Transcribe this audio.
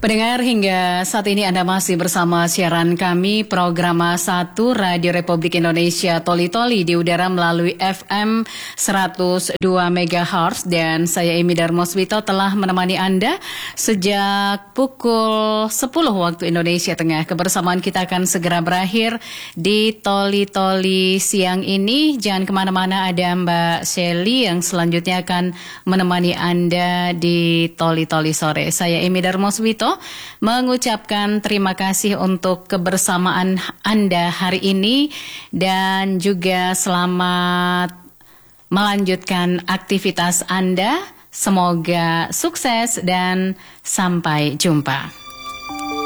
Pendengar, hingga saat ini Anda masih bersama siaran kami program 1 Radio Republik Indonesia Toli-Toli di udara melalui FM 102 MHz dan saya Emi Darmoswito telah menemani Anda sejak pukul 10 waktu Indonesia Tengah. Kebersamaan kita akan segera berakhir di Toli-Toli siang ini. Jangan kemana-mana, ada Mbak Shelly yang selanjutnya akan menemani Anda di Toli-Toli sore. Saya Emi Darmoswito mengucapkan terima kasih untuk kebersamaan Anda hari ini dan juga selamat melanjutkan aktivitas Anda. Semoga sukses dan sampai jumpa.